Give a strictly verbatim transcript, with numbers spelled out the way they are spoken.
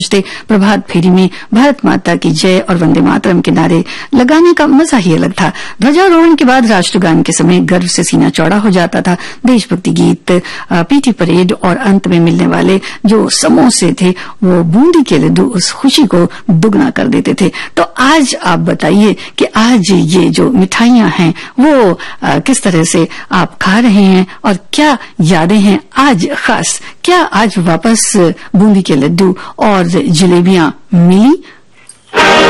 प्रभात फेरी में भारत माता की जय और वंदे मातरम के नारे लगाने का मजा ही अलग था। ध्वजारोहण के बाद राष्ट्रगान के समय गर्व से सीना चौड़ा हो जाता था। देशभक्ति गीत, पीटी परेड और अंत में मिलने वाले जो समोसे थे वो बूंदी के लड्डू उस खुशी को दुगना कर देते थे। तो आज आप बताइए कि आज ये जो मिठाइयां हैं वो आ, किस तरह से आप खा रहे हैं और क्या यादें हैं आज खास? क्या आज वापस बूंदी के लड्डू और जलेबियां मिली?